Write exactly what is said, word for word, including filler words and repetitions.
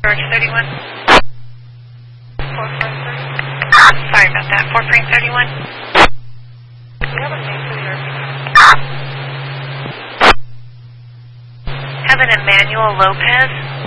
George thirty-one. four five three. Sorry about that. four three thirty-one. Do you have a name for the R V? Have an Emmanuel Lopez.